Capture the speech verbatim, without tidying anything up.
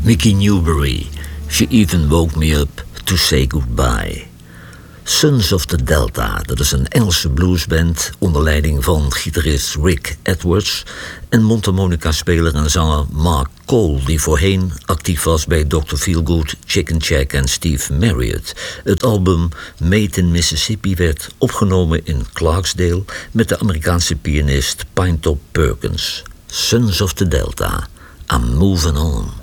Mickey Newbury, She Even Woke Me Up to Say Goodbye. Sons of the Delta, dat is een Engelse bluesband onder leiding van gitarist Rick Edwards en mondharmonica-speler en zanger Mark Cole, die voorheen actief was bij doctor Feelgood, Chicken Shack en Steve Marriott. Het album Made in Mississippi werd opgenomen in Clarksdale met de Amerikaanse pianist Pinetop Perkins. Sons of the Delta, I'm moving on.